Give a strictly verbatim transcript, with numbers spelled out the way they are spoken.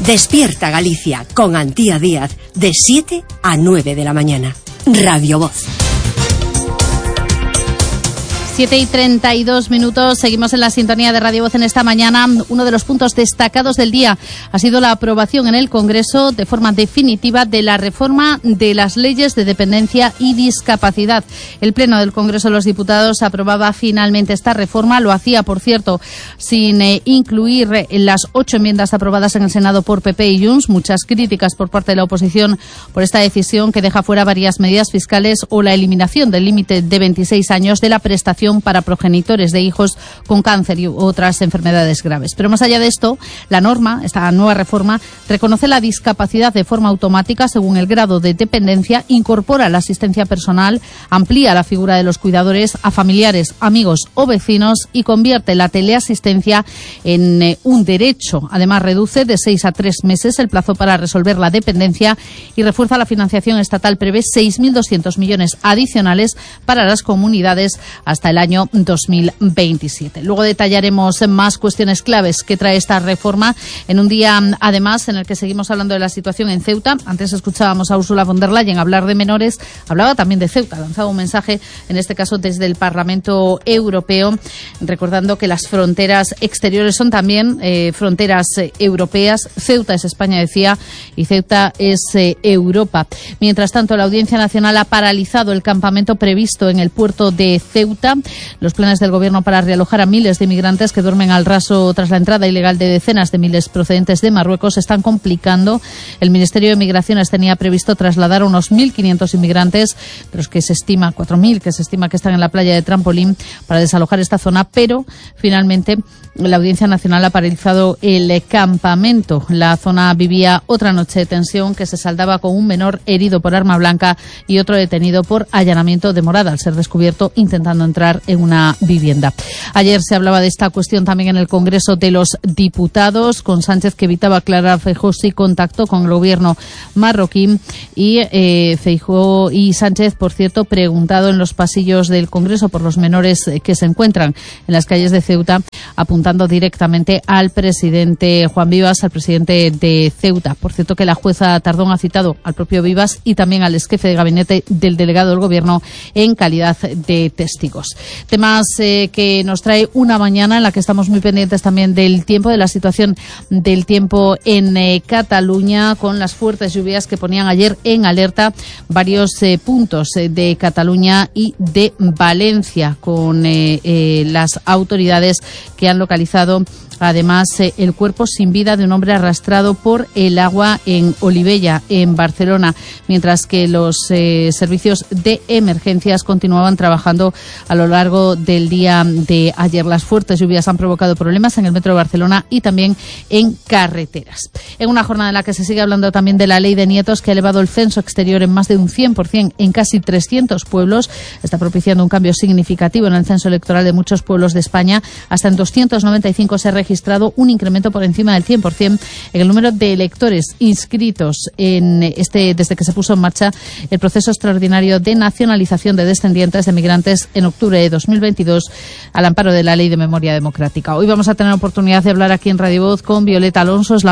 Despierta Galicia con Antía Díaz de siete a nueve de la mañana. Radio Voz. siete y treinta y dos minutos, seguimos en la sintonía de Radio Voz en esta mañana. Uno de los puntos destacados del día ha sido la aprobación en el Congreso de forma definitiva de la reforma de las leyes de dependencia y discapacidad. El Pleno del Congreso de los Diputados aprobaba finalmente esta reforma. Lo hacía, por cierto, sin eh, incluir las ocho enmiendas aprobadas en el Senado por P P y Junts. Muchas críticas por parte de la oposición por esta decisión que deja fuera varias medidas fiscales o la eliminación del límite de veintiséis años de la prestación para progenitores de hijos con cáncer y otras enfermedades graves. Pero más allá de esto, la norma, esta nueva reforma, reconoce la discapacidad de forma automática según el grado de dependencia, incorpora la asistencia personal, amplía la figura de los cuidadores a familiares, amigos o vecinos y convierte la teleasistencia en eh, un derecho. Además, reduce de seis a tres meses el plazo para resolver la dependencia y refuerza la financiación estatal. Prevé seis mil doscientos millones adicionales para las comunidades hasta el año dos mil veintisiete. Luego detallaremos más cuestiones claves que trae esta reforma en un día, además, en el que seguimos hablando de la situación en Ceuta. Antes escuchábamos a Ursula von der Leyen hablar de menores, hablaba también de Ceuta, lanzaba un mensaje, en este caso desde el Parlamento Europeo, recordando que las fronteras exteriores son también eh, fronteras eh, europeas. Ceuta es España, decía, y Ceuta es eh, Europa. Mientras tanto, la Audiencia Nacional ha paralizado el campamento previsto en el puerto de Ceuta. Los planes del Gobierno para realojar a miles de inmigrantes que duermen al raso tras la entrada ilegal de decenas de miles procedentes de Marruecos se están complicando. El Ministerio de Migraciones tenía previsto trasladar a unos mil quinientos inmigrantes, de los que se estima, cuatro mil que se estima que están en la playa de Trampolín, para desalojar esta zona, pero finalmente la Audiencia Nacional ha paralizado el campamento. La zona vivía otra noche de tensión que se saldaba con un menor herido por arma blanca y otro detenido por allanamiento de morada al ser descubierto intentando entrar en una vivienda. Ayer se hablaba de esta cuestión también en el Congreso de los Diputados, con Sánchez que evitaba aclarar a Feijóo si contactó con el gobierno marroquí y eh, Feijóo y Sánchez, por cierto, preguntado en los pasillos del Congreso por los menores que se encuentran en las calles de Ceuta, apuntando directamente al presidente Juan Vivas, al presidente de Ceuta. Por cierto, que la jueza Tardón ha citado al propio Vivas y también al exjefe de gabinete del delegado del gobierno en calidad de testigos. Temas eh, que nos trae una mañana en la que estamos muy pendientes también del tiempo, de la situación del tiempo en eh, Cataluña, con las fuertes lluvias que ponían ayer en alerta varios eh, puntos eh, de Cataluña y de Valencia, con eh, eh, las autoridades que han localizado además eh, el cuerpo sin vida de un hombre arrastrado por el agua en Olivella, en Barcelona, mientras que los eh, servicios de emergencias continuaban trabajando a lo largo del día de ayer. Las fuertes lluvias han provocado problemas en el metro de Barcelona y también en carreteras. En una jornada en la que se sigue hablando también de la ley de nietos, que ha elevado el censo exterior en más de un cien por ciento en casi trescientos pueblos, está propiciando un cambio significativo en el censo electoral de muchos pueblos de España. Hasta en doscientos noventa y cinco se ha registrado un incremento por encima del cien por ciento en el número de electores inscritos en este desde que se puso en marcha el proceso extraordinario de nacionalización de descendientes de migrantes en octubre de dos mil veintidós, al amparo de la Ley de Memoria Democrática. Hoy vamos a tener oportunidad de hablar aquí en Radio Voz con Violeta Alonso, es la